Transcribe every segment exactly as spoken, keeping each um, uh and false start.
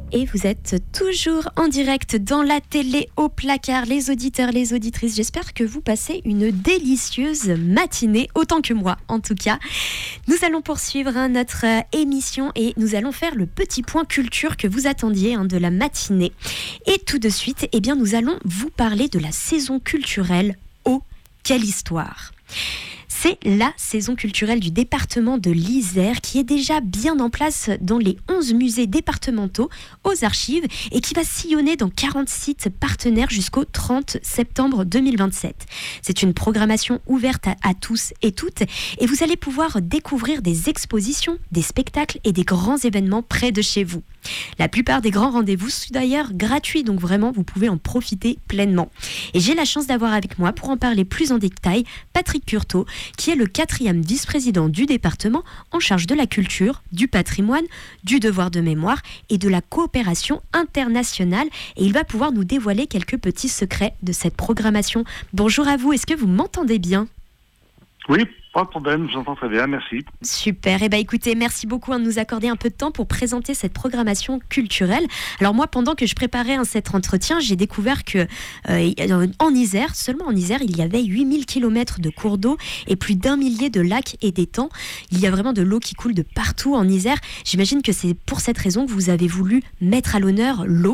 Et vous êtes toujours en direct dans la télé au placard, les auditeurs, les auditrices. J'espère que vous passez une délicieuse matinée, autant que moi en tout cas. Nous allons poursuivre hein, notre euh, émission et nous allons faire le petit point culture que vous attendiez hein, de la matinée. Et tout de suite, eh bien, nous allons vous parler de la saison culturelle Oh, quelle histoire! C'est la saison culturelle du département de l'Isère qui est déjà bien en place dans les onze musées départementaux aux archives et qui va sillonner dans quarante sites partenaires jusqu'au trente septembre deux mille vingt-sept. C'est une programmation ouverte à, à tous et toutes et vous allez pouvoir découvrir des expositions, des spectacles et des grands événements près de chez vous. La plupart des grands rendez-vous sont d'ailleurs gratuits, donc vraiment vous pouvez en profiter pleinement. Et j'ai la chance d'avoir avec moi pour en parler plus en détail Patrick Curteau, qui est le quatrième vice-président du département en charge de la culture, du patrimoine, du devoir de mémoire et de la coopération internationale. Et il va pouvoir nous dévoiler quelques petits secrets de cette programmation. Bonjour à vous, est-ce que vous m'entendez bien ? Oui, pas de problème, j'entends très bien, merci. Super, et eh bien écoutez, merci beaucoup hein, de nous accorder un peu de temps pour présenter cette programmation culturelle. Alors moi, pendant que je préparais hein, cet entretien, j'ai découvert que euh, en Isère, seulement en Isère, il y avait huit mille kilomètres de cours d'eau et plus d'un millier de lacs et d'étangs. Il y a vraiment de l'eau qui coule de partout en Isère. J'imagine que c'est pour cette raison que vous avez voulu mettre à l'honneur l'eau.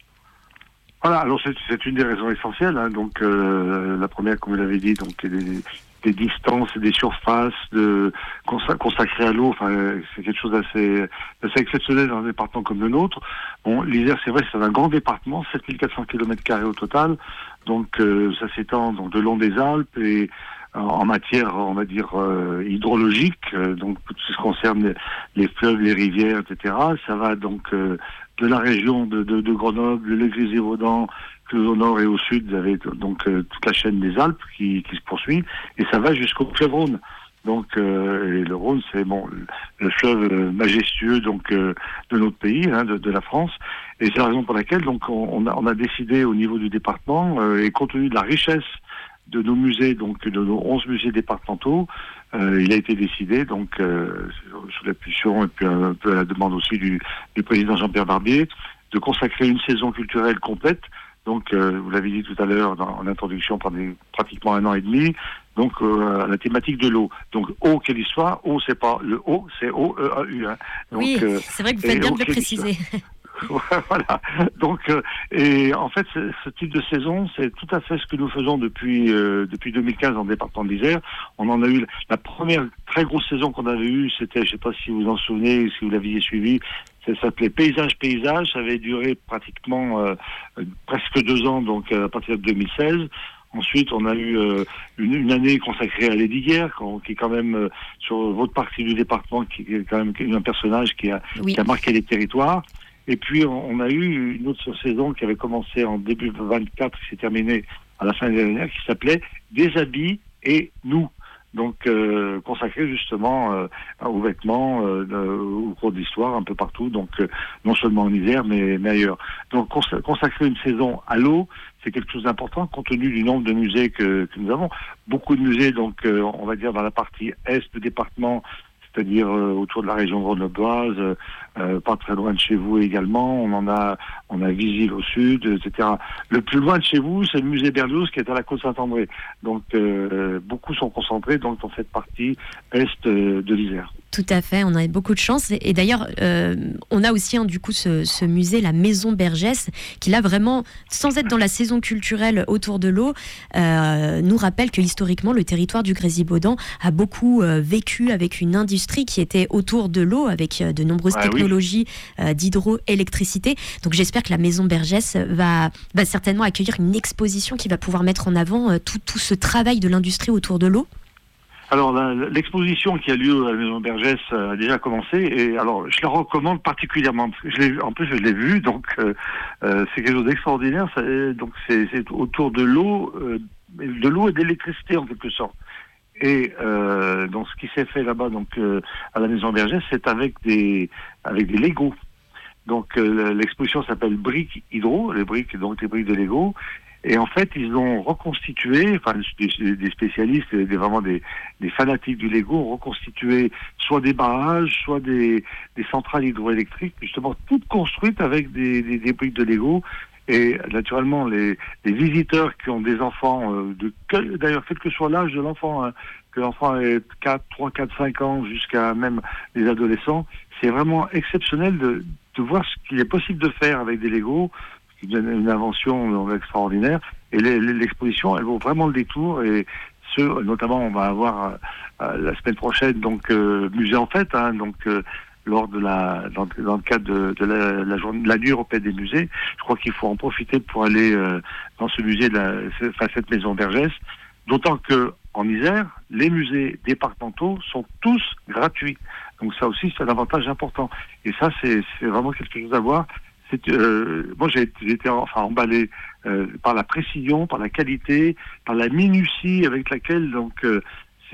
Voilà, alors c'est, c'est une des raisons essentielles. Hein, donc euh, la première, comme vous l'avez dit, donc des, des distances et des surfaces de, consacrées à l'eau. Enfin, c'est quelque chose d'assez, d'assez exceptionnel dans un département comme le nôtre. Bon, l'Isère, c'est vrai, c'est un grand département, sept mille quatre cents kilomètres carrés au total. Donc euh, ça s'étend donc le long des Alpes et en matière, on va dire, euh, hydrologique, euh, donc tout ce qui concerne les, les fleuves, les rivières, et cetera. Ça va donc euh, de la région de, de, de Grenoble, le Grésivaudan, que au nord et au sud, vous avez donc euh, toute la chaîne des Alpes qui, qui se poursuit, et ça va jusqu'au fleuve Rhône. Donc, euh, et le Rhône, c'est bon, le fleuve majestueux donc euh, de notre pays, hein, de, de la France, et c'est la raison pour laquelle donc on, on, a, on a décidé au niveau du département, euh, et compte tenu de la richesse de nos musées, donc de nos onze musées départementaux, euh, il a été décidé, donc euh, sous l'impulsion et puis un peu à la demande aussi du, du président Jean-Pierre Barbier, de consacrer une saison culturelle complète. Donc, euh, vous l'avez dit tout à l'heure dans, en introduction, pendant pratiquement un an et demi, donc euh, à la thématique de l'eau. Donc, eau, quelle histoire? Eau, c'est pas le O, c'est O E A U. Hein. Donc, oui, euh, c'est vrai que vous faites bien de le préciser. Voilà. Donc, euh, et en fait, ce, ce type de saison, c'est tout à fait ce que nous faisons depuis euh, depuis deux mille quinze dans le département de l'Isère. On en a eu la première très grosse saison qu'on avait eue, c'était, je sais pas si vous vous en souvenez, si vous l'aviez suivi, ça s'appelait Paysage Paysage. Ça avait duré pratiquement euh, presque deux ans, donc à partir de deux mille seize. Ensuite, on a eu euh, une, une année consacrée à Lady Guerre, qui est quand même euh, sur votre partie du département, qui est quand même un personnage qui a, oui. qui a marqué les territoires. Et puis, on a eu une autre saison qui avait commencé en début vingt-quatre, qui s'est terminée à la fin de l'année dernière, qui s'appelait Des habits et nous. Donc, euh, consacrée justement euh, aux vêtements, euh, de, au cours d'histoire, un peu partout, donc euh, non seulement en Isère, mais, mais ailleurs. Donc, cons- consacrer une saison à l'eau, c'est quelque chose d'important, compte tenu du nombre de musées que, que nous avons. Beaucoup de musées, donc, euh, on va dire, dans la partie est du département, c'est-à-dire euh, autour de la région grenobloise, euh, pas très loin de chez vous également. On en a, on a Visil au sud, et cetera. Le plus loin de chez vous, c'est le musée Berlioz qui est à la côte Saint-André. Donc, euh, beaucoup sont concentrés donc dans cette partie est euh, de l'Isère. Tout à fait, on a beaucoup de chance. Et d'ailleurs, euh, on a aussi hein, du coup ce, ce musée, la Maison Bergès, qui là vraiment, sans être dans la saison culturelle autour de l'eau, euh, nous rappelle que historiquement, le territoire du Grésivaudan a beaucoup euh, vécu avec une industrie qui était autour de l'eau, avec euh, de nombreuses ah, technologies oui. euh, d'hydroélectricité. Donc j'espère que la Maison Bergès va, va certainement accueillir une exposition qui va pouvoir mettre en avant euh, tout, tout ce travail de l'industrie autour de l'eau. Alors, la, l'exposition qui a lieu à la Maison Bergès a déjà commencé, et alors je la recommande particulièrement, parce que je l'ai, en plus je l'ai vue, donc euh, euh, c'est quelque chose d'extraordinaire. Ça, donc c'est, c'est autour de l'eau, euh, de l'eau et d'électricité en quelque sorte. Et euh, donc ce qui s'est fait là-bas, donc euh, à la Maison Bergès, c'est avec des avec des Legos. Donc euh, l'exposition s'appelle Briques Hydro, les briques donc les briques de Lego. Et en fait, ils ont reconstitué, enfin des, des spécialistes, des, vraiment des, des fanatiques du Lego, ont reconstitué soit des barrages, soit des, des centrales hydroélectriques, justement toutes construites avec des, des, des briques de Lego. Et naturellement, les, les visiteurs qui ont des enfants, euh, de quel, d'ailleurs quel que soit l'âge de l'enfant, hein, que l'enfant ait quatre, trois, quatre, cinq ans, jusqu'à même les adolescents, c'est vraiment exceptionnel de, de voir ce qu'il est possible de faire avec des Lego. C'est une, une invention euh, extraordinaire. Et les, les, l'exposition, elle vaut vraiment le détour. Et ce, notamment, on va avoir euh, la semaine prochaine, donc euh, musée en fête, hein, donc euh, lors de la dans, dans le cadre de, de la, la journée de la nuit européenne des musées. Je crois qu'il faut en profiter pour aller euh, dans ce musée de la, enfin, cette maison Bergès. D'autant que en Isère, les musées départementaux sont tous gratuits. Donc ça aussi, c'est un avantage important. Et ça, c'est, c'est vraiment quelque chose à voir. C'est, euh, moi, j'ai, j'ai été enfin emballé euh, par la précision, par la qualité, par la minutie avec laquelle donc euh,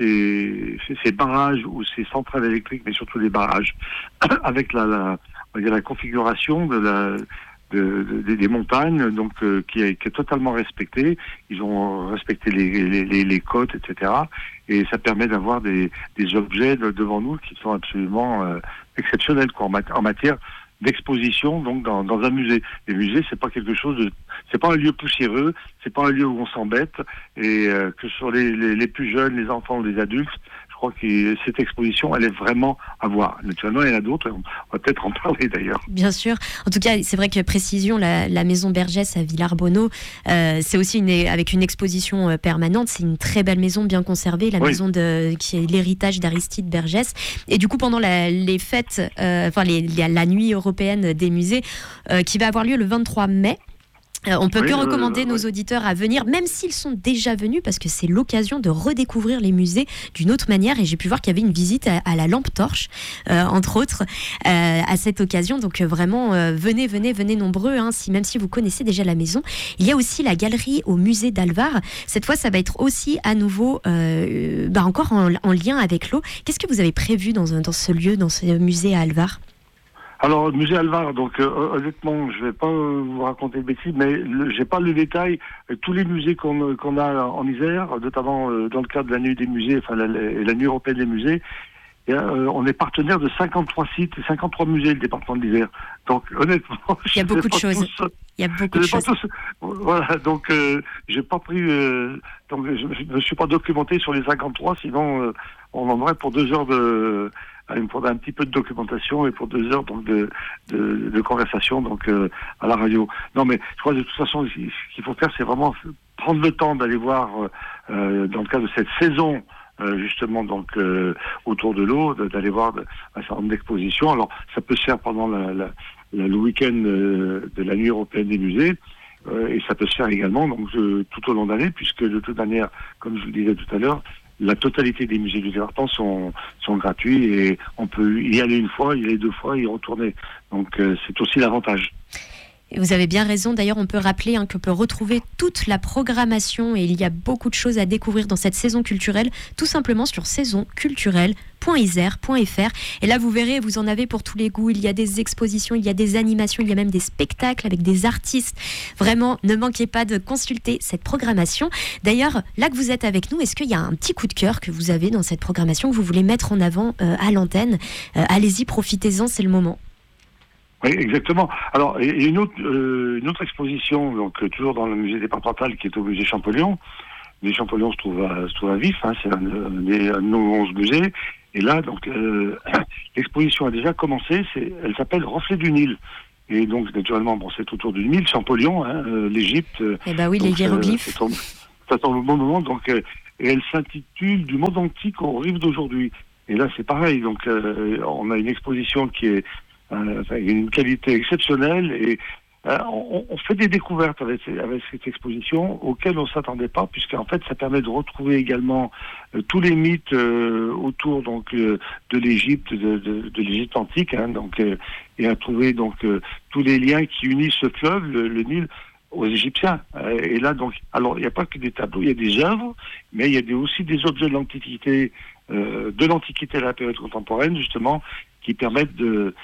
ces, ces barrages ou ces centrales électriques, mais surtout les barrages, avec la, la, on va dire la configuration de la De, de, des montagnes, donc euh, qui, est, qui est totalement respectée. Ils ont respecté les, les, les, les côtes, et cetera. Et ça permet d'avoir des, des objets de, devant nous qui sont absolument euh, exceptionnels, quoi, en, mat- en matière d'exposition, donc dans, dans un musée. Les musées, c'est pas quelque chose de, c'est pas un lieu poussiéreux, c'est pas un lieu où on s'embête. Et euh, que sur les, les, les plus jeunes, les enfants ou les adultes, je crois que cette exposition, elle est vraiment à voir. Naturellement, il y en a d'autres, on va peut-être en parler d'ailleurs. Bien sûr. En tout cas, c'est vrai que précision, la, la maison Bergès à Villarbonneau, euh, c'est aussi une, avec une exposition euh, permanente. C'est une très belle maison, bien conservée, la oui. maison de, qui est l'héritage d'Aristide Bergès. Et du coup, pendant la, les fêtes, euh, enfin les, les, la nuit européenne des musées, euh, qui va avoir lieu le vingt-trois mai. Euh, on peut oui, que recommander euh, nos oui. auditeurs à venir, même s'ils sont déjà venus, parce que c'est l'occasion de redécouvrir les musées d'une autre manière. Et j'ai pu voir qu'il y avait une visite à, à la lampe torche, euh, entre autres, euh, à cette occasion. Donc euh, vraiment, euh, venez, venez, venez nombreux, hein, si, même si vous connaissez déjà la maison. Il y a aussi la galerie au musée d'Alvar. Cette fois, ça va être aussi à nouveau, euh, bah, encore en, en lien avec l'eau. Qu'est-ce que vous avez prévu dans, dans ce lieu, dans ce musée à Alvar ? Alors, musée Alvar, donc euh, honnêtement, je vais pas euh, vous raconter de bêtises, mais le, j'ai pas le détail. Euh, tous les musées qu'on, qu'on a en Isère, notamment euh, dans le cadre de la nuit des musées, enfin la, la, la nuit européenne des musées, et, euh, on est partenaire de cinquante-trois sites, cinquante-trois musées, le département de l'Isère. Donc honnêtement, il y a beaucoup de choses. Tous, il y a beaucoup de choses. Tous, voilà, donc euh, j'ai pas pris, euh, donc je ne me suis pas documenté sur les cinquante-trois, sinon euh, on en aurait pour deux heures de. Il me faudrait un petit peu de documentation et pour deux heures donc de, de, de conversation donc euh, à la radio. Non, mais je crois que de toute façon, ce qu'il faut faire, c'est vraiment prendre le temps d'aller voir euh, dans le cadre de cette saison euh, justement donc euh, autour de l'eau, d'aller voir de, un certain nombre d'expositions. Alors, ça peut se faire pendant la, la, la, le week-end euh, de la nuit européenne des musées. Euh, et ça peut se faire également donc euh, tout au long de l'année, puisque de toute manière, comme je vous le disais tout à l'heure, la totalité des musées du département sont, sont gratuits et on peut y aller une fois, y aller deux fois, y retourner. Donc euh, c'est aussi l'avantage. Et vous avez bien raison. D'ailleurs, on peut rappeler hein, qu'on peut retrouver toute la programmation et il y a beaucoup de choses à découvrir dans cette saison culturelle, tout simplement sur saison culturelle point isère point f r. Et là, vous verrez, vous en avez pour tous les goûts. Il y a des expositions, il y a des animations, il y a même des spectacles avec des artistes. Vraiment, ne manquez pas de consulter cette programmation. D'ailleurs, là que vous êtes avec nous, est-ce qu'il y a un petit coup de cœur que vous avez dans cette programmation que vous voulez mettre en avant euh, à l'antenne ? euh, Allez-y, profitez-en, c'est le moment. Oui, exactement. Alors, il y a une autre, euh, une autre exposition, donc euh, toujours dans le musée départemental, qui est au musée Champollion. Le musée Champollion se trouve à, se trouve à Vif, hein, c'est un, un, un de nos onze musées. Et là, donc, euh, l'exposition a déjà commencé. C'est, elle s'appelle Reflet du Nil. Et donc, naturellement, bon, c'est autour du Nil, Champollion, hein, euh, l'Égypte. Eh ben oui, donc, les hiéroglyphes. Euh, ça tombe au bon moment. Donc, euh, et elle s'intitule Du monde antique aux rives d'aujourd'hui. Et là, c'est pareil. Donc, euh, on a une exposition qui est Euh, enfin, il y a une qualité exceptionnelle et euh, on, on fait des découvertes avec, avec cette exposition auxquelles on ne s'attendait pas, puisqu'en fait ça permet de retrouver également euh, tous les mythes euh, autour donc euh, de l'Égypte, de, de, de l'Égypte antique, hein, donc euh, et à trouver donc euh, tous les liens qui unissent ce fleuve, le, le Nil, aux Égyptiens. Euh, et là donc, alors il n'y a pas que des tableaux, il y a des œuvres, mais il y a des, aussi des objets de l'Antiquité, euh, de l'Antiquité à la période contemporaine justement, qui permettent de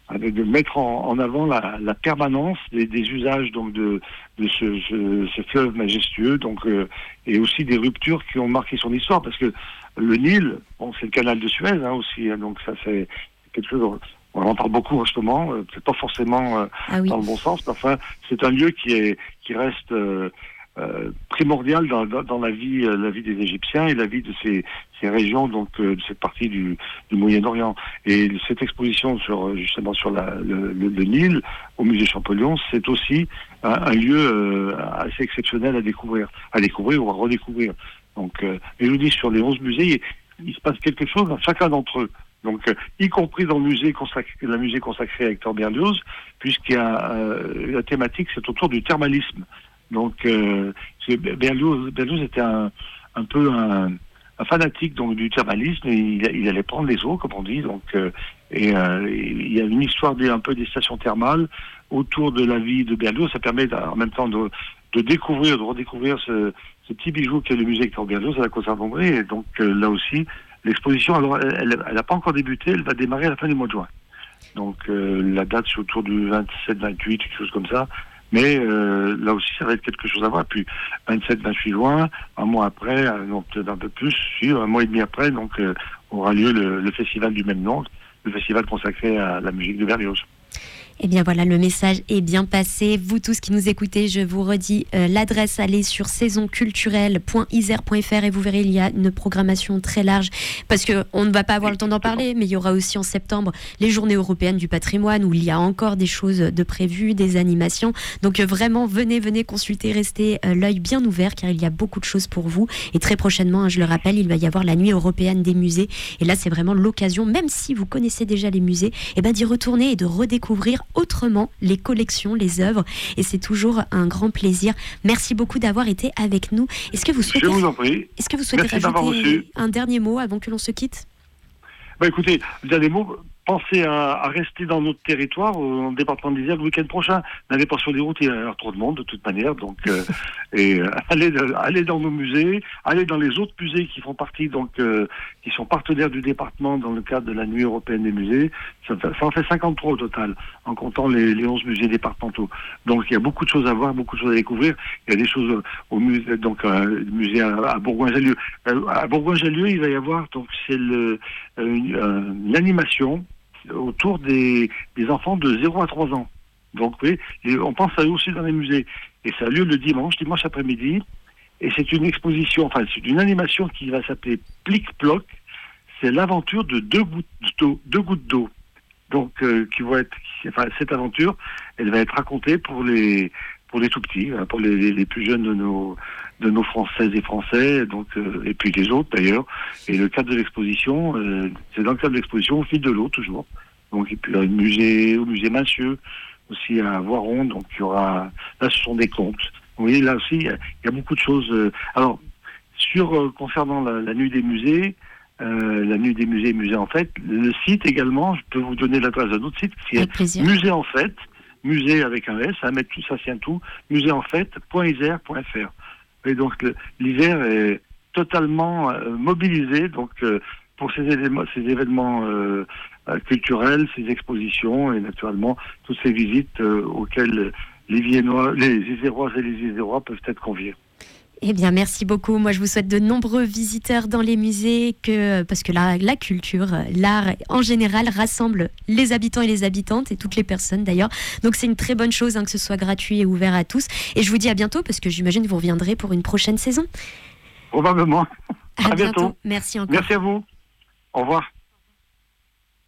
de, de mettre en, en avant la, la permanence des, des usages donc de, de ce, ce, ce fleuve majestueux, donc euh, et aussi des ruptures qui ont marqué son histoire, parce que le Nil, bon, c'est le canal de Suez hein, aussi, hein, donc ça c'est quelque chose. On en parle beaucoup en ce moment, euh, peut-être pas forcément euh, ah oui. dans le bon sens, mais enfin c'est un lieu qui est qui reste euh, euh, primordial dans, dans, dans la vie euh, la vie des Égyptiens et la vie de ces, ces régions, donc euh, de cette partie du, du Moyen-Orient. Et cette exposition sur justement sur la, le, le, le Nil au musée Champollion, c'est aussi un, un lieu euh, assez exceptionnel à découvrir, à découvrir ou à redécouvrir. Donc, euh, et je vous dis, sur les onze musées, il, il se passe quelque chose dans chacun d'entre eux. Donc, euh, y compris dans le musée consacré, le musée consacré à Hector Berlioz, puisqu'il y a euh, la thématique, c'est autour du thermalisme. Donc, euh, Berlioz, Berlioz était un, un peu un, un fanatique donc du thermalisme. Et il, il allait prendre les eaux, comme on dit. Donc, euh, et euh, il y a une histoire des, un peu des stations thermales autour de la vie de Berlioz. Ça permet en même temps de, de découvrir, de redécouvrir ce, ce petit bijou qu'est le musée Hector Berlioz à la Conserverie. Et donc, euh, là aussi. L'exposition, alors, elle n'a pas encore débuté, elle va démarrer à la fin du mois de juin. Donc, euh, la date, c'est autour du vingt-sept vingt-huit, quelque chose comme ça. Mais euh, là aussi, ça va être quelque chose à voir. Puis, vingt-sept vingt-huit juin, un mois après, donc peut-être un peu plus, un mois et demi après, donc euh, aura lieu le, le festival du même nom, le festival consacré à la musique de Berlioz. Eh bien voilà, le message est bien passé. Vous tous qui nous écoutez, je vous redis euh, l'adresse, allez sur saison culturelle point isère point f r et vous verrez, il y a une programmation très large parce qu'on ne va pas avoir le temps d'en parler, mais il y aura aussi en septembre les journées européennes du patrimoine où il y a encore des choses de prévues, des animations. Donc euh, vraiment, venez, venez consulter, restez euh, l'œil bien ouvert car il y a beaucoup de choses pour vous. Et très prochainement, hein, je le rappelle, il va y avoir la nuit européenne des musées. Et là, c'est vraiment l'occasion, même si vous connaissez déjà les musées, eh ben, d'y retourner et de redécouvrir autrement les collections, les œuvres, et c'est toujours un grand plaisir. Merci beaucoup d'avoir été avec nous. Est-ce que vous souhaitez, Je vous en prie. Est-ce que vous souhaitez Merci rajouter un dernier mot avant que l'on se quitte? Bah écoutez, le dernier mot, pensez à, à rester dans notre territoire, au département de l'Isère, le week-end prochain. N'allez pas sur les routes, il y a trop de monde de toute manière. Donc, euh, et euh, allez, allez dans nos musées, allez dans les autres musées qui font partie, donc euh, qui sont partenaires du département dans le cadre de la Nuit européenne des musées. Ça, ça en fait cinquante-trois au total, en comptant les, les onze musées départementaux. Donc, il y a beaucoup de choses à voir, beaucoup de choses à découvrir. Il y a des choses au musée, donc euh, musée à, à Bourgoin-Jallieu. Euh, à Bourgoin-Jallieu, il va y avoir donc c'est le une, euh, l'animation autour des, des enfants de zéro à trois ans. Donc oui, les, on pense à eux aussi dans les musées. Et ça a lieu le dimanche, dimanche après-midi. Et c'est une exposition, enfin c'est une animation qui va s'appeler Plic-Ploc. C'est l'aventure de deux gouttes d'eau. Deux gouttes d'eau. Donc euh, qui vont être, enfin cette aventure, elle va être racontée pour les pour les tout petits, hein, pour les, les, les plus jeunes de nos de nos Françaises et Français, donc euh, et puis les autres d'ailleurs. Et le cadre de l'exposition, euh, c'est dans le cadre de l'exposition au fil de l'eau toujours. Donc et puis au musée, au musée Massieu, aussi à Voiron, donc il y aura là ce sont des contes. Vous voyez là aussi il y a, il y a beaucoup de choses. Euh, alors sur euh, concernant la, la nuit des musées. Euh, la nuit des musées, musées en fait. Le site également, je peux vous donner l'adresse d'un autre site, c'est musée en fait, musée avec un S, ça met tout, ça tient tout, musée en fait point isère point f r. Et donc le, l'Isère est totalement euh, mobilisé donc euh, pour ces événements, ces événements euh, euh, culturels, ces expositions et naturellement toutes ces visites euh, auxquelles les Viennois, les Iséroises et les Isérois peuvent être conviés. Eh bien, merci beaucoup. Moi, je vous souhaite de nombreux visiteurs dans les musées, que, parce que la, la culture, l'art en général rassemble les habitants et les habitantes et toutes les personnes d'ailleurs. Donc, c'est une très bonne chose hein, que ce soit gratuit et ouvert à tous. Et je vous dis à bientôt parce que j'imagine que vous reviendrez pour une prochaine saison. Probablement. À, à bientôt. bientôt. Merci encore. Merci à vous. Au revoir.